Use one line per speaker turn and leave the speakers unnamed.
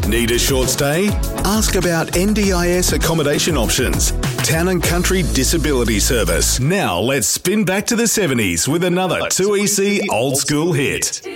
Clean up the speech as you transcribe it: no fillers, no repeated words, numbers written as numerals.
Need a short stay? Ask about NDIS accommodation options. Town and Country Disability Service. Now let's spin back to the 70s with another 2EC old school hit.